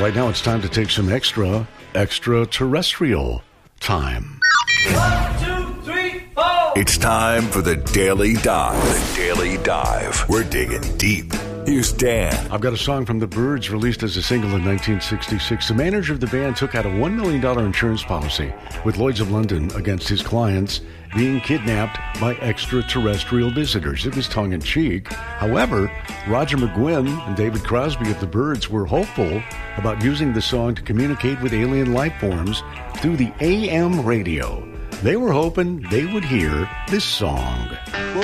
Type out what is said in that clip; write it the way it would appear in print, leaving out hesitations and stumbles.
Right now it's time to take some extraterrestrial time. 1, 2, 3, 4. It's time for the Daily Dive. The Daily Dive. We're digging deep. Here's Dan. I've got a song from the Byrds released as a single in 1966. The manager of the band took out a $1 million insurance policy with Lloyd's of London against his clients being kidnapped by extraterrestrial visitors. It was tongue-in-cheek. However, Roger McGuinn and David Crosby of the Byrds were hopeful about using the song to communicate with alien life forms through the AM radio. They were hoping they would hear this song.